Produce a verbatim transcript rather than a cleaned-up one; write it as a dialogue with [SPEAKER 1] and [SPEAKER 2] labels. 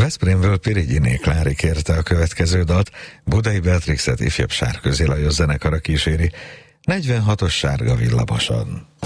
[SPEAKER 1] Veszprémből Pirigyiné Klári kérte a következő dalt, Budai Beatrixet ifjabb Sárközi Lajos zenekara kíséri, negyvenhatos Sárga villamoson.